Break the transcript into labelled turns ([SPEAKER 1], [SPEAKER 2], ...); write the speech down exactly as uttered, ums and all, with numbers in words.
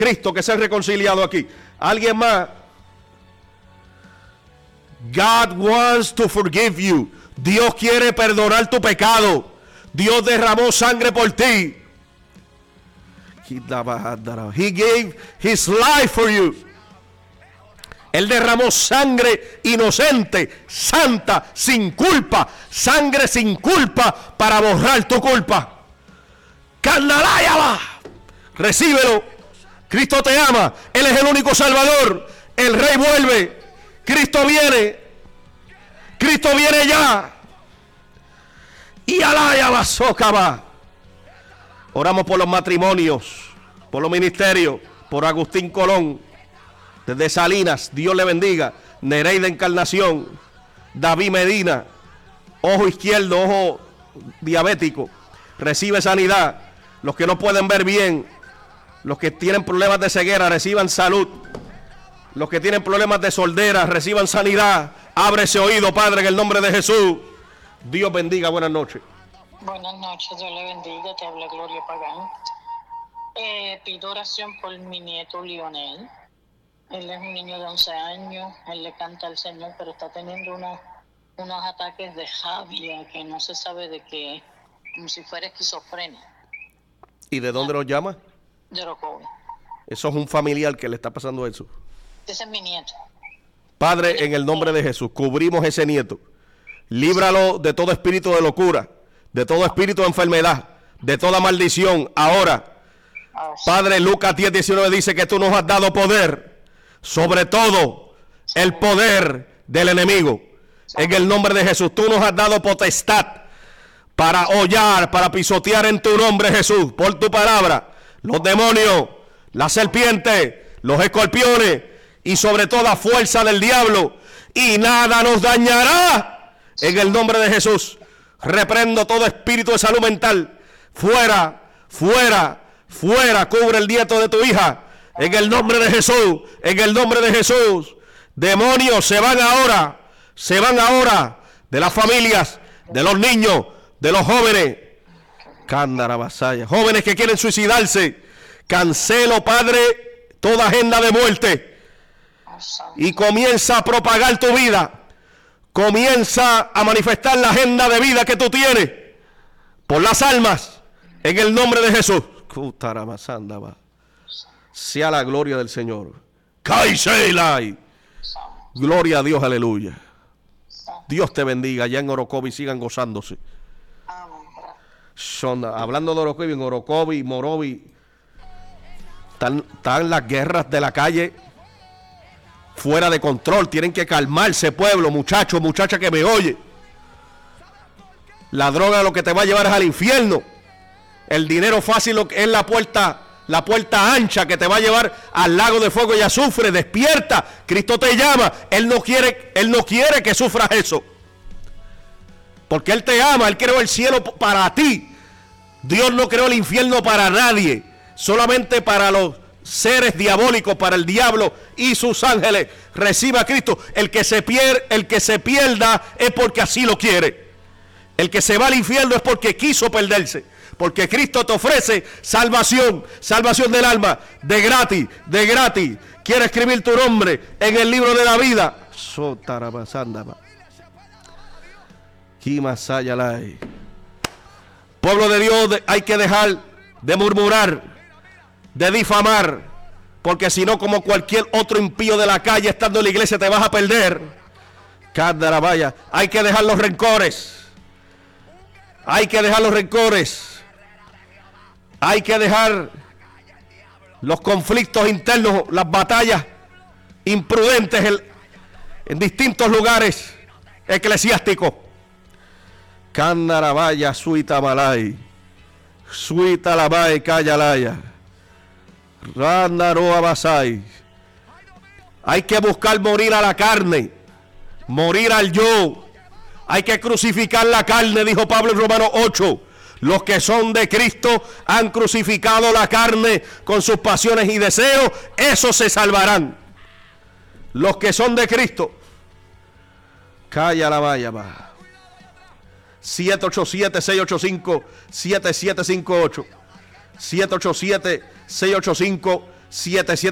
[SPEAKER 1] Cristo que se ha reconciliado aquí. ¿Alguien más? God wants to forgive you. Dios quiere perdonar tu pecado. Dios derramó sangre por ti. He gave his life for you. Él derramó sangre inocente, santa, sin culpa. Sangre sin culpa para borrar tu culpa. Candaláyala. Recíbelo. Cristo te ama. Él es el único Salvador. El Rey vuelve. Cristo viene. Cristo viene ya. Y alaya la socava. Oramos por los matrimonios, por los ministerios, por Agustín Colón, desde Salinas, Dios le bendiga. Nereida Encarnación, David Medina, ojo izquierdo, ojo diabético, recibe sanidad. Los que no pueden ver bien, los que tienen problemas de ceguera, reciban salud. Los que tienen problemas de sordera, reciban sanidad. Abre ese oído, Padre, en el nombre de Jesús. Dios bendiga, buenas noches.
[SPEAKER 2] Buenas noches, Dios le bendiga, te habla Gloria Pagán. Eh, pido oración por mi nieto Lionel. Él es un niño de once años, él le canta al Señor, pero está teniendo unos, unos ataques de rabia que no se sabe de qué, como si fuera esquizofrenia.
[SPEAKER 1] ¿Y de dónde lo llama?
[SPEAKER 2] De Orocovi.
[SPEAKER 1] Eso es un familiar que le está pasando eso.
[SPEAKER 2] Ese es mi nieto.
[SPEAKER 1] Padre, en el nombre de Jesús, cubrimos ese nieto. Líbralo de todo espíritu de locura, de todo espíritu de enfermedad, de toda maldición. Ahora, Padre, Lucas diez diecinueve dice que tú nos has dado poder sobre todo el poder del enemigo. En el nombre de Jesús, tú nos has dado potestad para hollar, para pisotear en tu nombre, Jesús, por tu palabra, los demonios, la serpiente, los escorpiones y sobre toda fuerza del diablo, y nada nos dañará. En el nombre de Jesús, reprendo todo espíritu de salud mental. Fuera, fuera, fuera. Cubre el nieto de tu hija. En el nombre de Jesús, en el nombre de Jesús. Demonios, se van ahora. Se van ahora de las familias, de los niños, de los jóvenes. Cándara vasalla. Jóvenes que quieren suicidarse. Cancelo, Padre, toda agenda de muerte. Y comienza a propagar tu vida. Comienza a manifestar la agenda de vida que tú tienes por las almas, en el nombre de Jesús. Sea la gloria del Señor. Gloria a Dios, aleluya. Dios te bendiga. Allá en Orocovi sigan gozándose. Son, hablando de Orocovi, en Orocovi, Morovi, están, están las guerras de la calle fuera de control. Tienen que calmarse, pueblo, muchachos, muchacha que me oye. La droga lo que te va a llevar es al infierno. El dinero fácil es la puerta, la puerta ancha que te va a llevar al lago de fuego y azufre. Despierta, Cristo te llama. Él no quiere, Él no quiere que sufras eso, porque Él te ama. Él creó el cielo para ti. Dios no creó el infierno para nadie, solamente para los seres diabólicos, para el diablo y sus ángeles. Reciba a Cristo. El que se pierde, el que se pierda es porque así lo quiere. El que se va al infierno es porque quiso perderse. Porque Cristo te ofrece salvación, salvación del alma, de gratis, de gratis. Quiere escribir tu nombre en el libro de la vida. Pueblo de Dios, hay que dejar de murmurar, de difamar, porque si no, como cualquier otro impío de la calle, estando en la iglesia, te vas a perder. Vaya. Hay que dejar los rencores. Hay que dejar los rencores. Hay que dejar los conflictos internos, las batallas imprudentes en, en distintos lugares eclesiásticos. Candarabaya, suita malay, suita labay, cayalaya. Hay que buscar morir a la carne, morir al yo. Hay que crucificar la carne, dijo Pablo en Romanos ocho. Los que son de Cristo han crucificado la carne con sus pasiones y deseos, esos se salvarán. Los que son de Cristo. Calla la valla, va. siete ocho siete, seis ocho cinco, siete siete cinco ocho. siete ocho siete, seis ocho cinco, siete siete